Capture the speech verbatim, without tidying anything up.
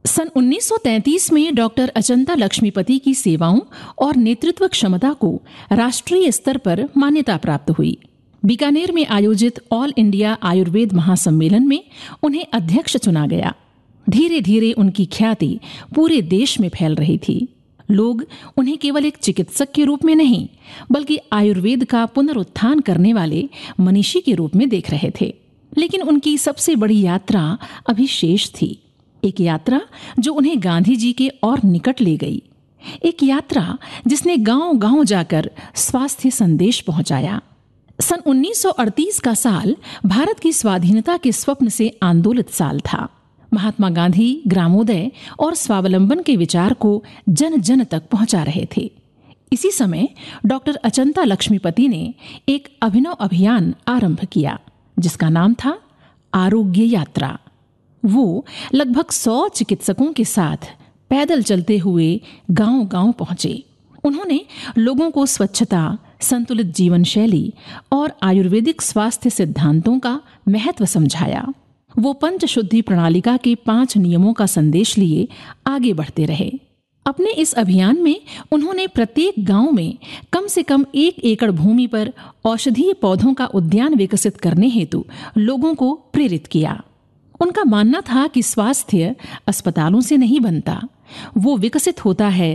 सन उन्नीस सौ तैंतीस में डॉक्टर अचंता लक्ष्मीपति की सेवाओं और नेतृत्व क्षमता को राष्ट्रीय स्तर पर मान्यता प्राप्त हुई। बीकानेर में आयोजित ऑल इंडिया आयुर्वेद महासम्मेलन में उन्हें अध्यक्ष चुना गया। धीरे धीरे उनकी ख्याति पूरे देश में फैल रही थी। लोग उन्हें केवल एक चिकित्सक के रूप में नहीं, बल्कि आयुर्वेद का पुनरुत्थान करने वाले मनीषी के रूप में देख रहे थे। लेकिन उनकी सबसे बड़ी यात्रा अभी शेष थी। एक यात्रा जो उन्हें गांधी जी के और निकट ले गई। एक यात्रा जिसने गांव-गांव जाकर स्वास्थ्य संदेश पहुंचाया। सन उन्नीस सौ अड़तीस का साल भारत की स्वाधीनता के स्वप्न से आंदोलित साल था। महात्मा गांधी ग्रामोदय और स्वावलंबन के विचार को जन जन तक पहुंचा रहे थे। इसी समय डॉक्टर अचंता लक्ष्मीपति ने एक अभिनव अभियान आरंभ किया, जिसका नाम था आरोग्य यात्रा। वो लगभग सौ चिकित्सकों के साथ पैदल चलते हुए गांव-गांव पहुंचे। उन्होंने लोगों को स्वच्छता, संतुलित जीवन शैली और आयुर्वेदिक स्वास्थ्य सिद्धांतों का महत्व समझाया। वो पंचशुद्धि प्रणालिका के पांच नियमों का संदेश लिए आगे बढ़ते रहे। अपने इस अभियान में उन्होंने प्रत्येक गांव में कम से कम एक एकड़ भूमि पर औषधीय पौधों का उद्यान विकसित करने हेतु लोगों को प्रेरित किया। उनका मानना था कि स्वास्थ्य अस्पतालों से नहीं बनता, वो विकसित होता है